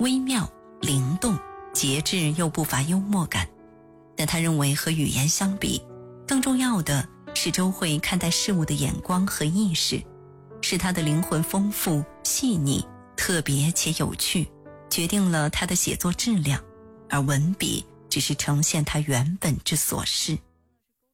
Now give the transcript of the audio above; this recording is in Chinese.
微妙、灵动、节制又不乏幽默感。但他认为和语言相比，更重要的是周慧看待事物的眼光和意识，是他的灵魂丰富、细腻、特别且有趣，决定了他的写作质量，而文笔只是呈现他原本之所是。